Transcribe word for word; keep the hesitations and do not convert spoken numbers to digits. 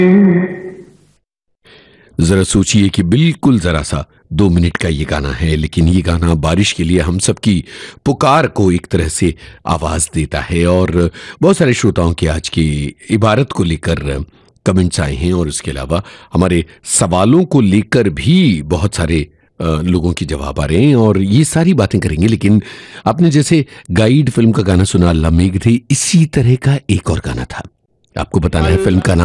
जरा सोचिए कि बिल्कुल जरा सा दो मिनट का ये गाना है, लेकिन ये गाना बारिश के लिए हम सबकी पुकार को एक तरह से आवाज देता है। और बहुत सारे श्रोताओं की आज की इबारत को लेकर कमेंट्स आए हैं, और इसके अलावा हमारे सवालों को लेकर भी बहुत सारे अ, लोगों के जवाब आ रहे हैं, और ये सारी बातें करेंगे। लेकिन आपने जैसे गाइड फिल्म का गाना सुना, अल्लाह मेघ थी, इसी तरह का एक और गाना था, आपको बताना है फिल्म का नाम